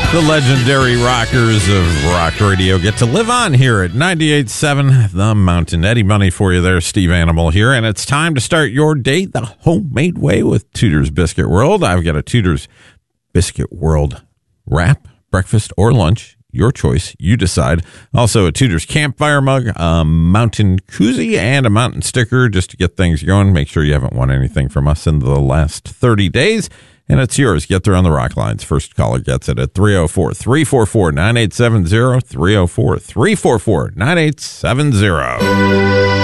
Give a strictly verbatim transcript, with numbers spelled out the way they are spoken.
The legendary rockers of rock radio get to live on here at ninety-eight point seven The Mountain. Eddie Money for you there, Steve Animal here, and it's time to start your day the homemade way with Tudor's Biscuit World. I've got a Tudor's Biscuit World wrap, breakfast, or lunch. Your choice. You decide. Also, a Tudor's campfire mug, a mountain koozie, and a mountain sticker just to get things going. Make sure you haven't won anything from us in the last thirty days. And it's yours. Get there on the rock lines. First caller gets it at three oh four, three four four, nine eight seven zero, three oh four, three four four, nine eight seven zero.